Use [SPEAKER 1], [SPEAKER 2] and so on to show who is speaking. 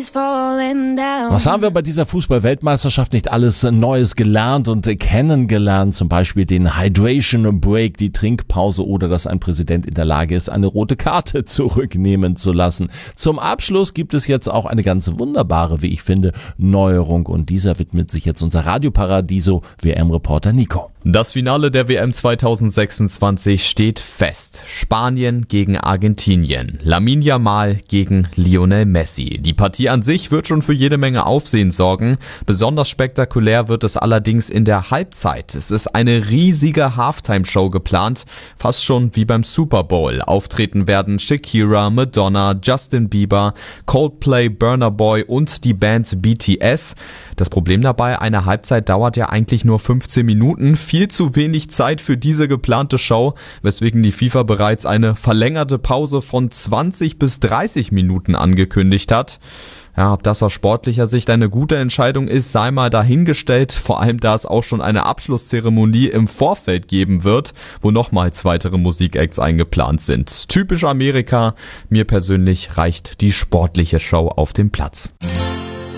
[SPEAKER 1] is falling down.
[SPEAKER 2] Was haben wir bei dieser Fußball-Weltmeisterschaft nicht alles Neues gelernt und kennengelernt? Zum Beispiel den Hydration Break, die Trinkpause oder dass ein Präsident in der Lage ist, eine rote Karte zurücknehmen zu lassen. Zum Abschluss gibt es jetzt auch eine ganz wunderbare, wie ich finde, Neuerung und dieser widmet sich jetzt unser Radioparadiso WM-Reporter Nico.
[SPEAKER 3] Das Finale der WM 2026 steht fest. Spanien gegen Argentinien. Lamine Yamal gegen Lionel Messi. Die Partie an sich wird schon für jede Menge Aufsehen sorgen. Besonders spektakulär wird es allerdings in der Halbzeit. Es ist eine riesige Halftime-Show geplant, fast schon wie beim Super Bowl. Auftreten werden Shakira, Madonna, Justin Bieber, Coldplay, Burna Boy und die Band BTS. Das Problem dabei, eine Halbzeit dauert ja eigentlich nur 15 Minuten. Viel zu wenig Zeit für diese geplante Show, weswegen die FIFA bereits eine verlängerte Pause von 20 bis 30 Minuten angekündigt hat. Ja, ob das aus sportlicher Sicht eine gute Entscheidung ist, sei mal dahingestellt, vor allem da es auch schon eine Abschlusszeremonie im Vorfeld geben wird, wo nochmals weitere Musikacts eingeplant sind. Typisch Amerika, mir persönlich reicht die sportliche Show auf dem Platz.